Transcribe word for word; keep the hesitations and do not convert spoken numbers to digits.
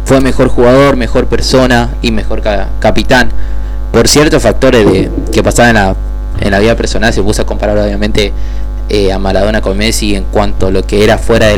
fue mejor jugador, mejor persona y mejor ca capitán. Por ciertos factores de, que pasaban en la, en la vida personal, se puso a comparar obviamente eh, a Maradona con Messi en cuanto a lo que era fuera del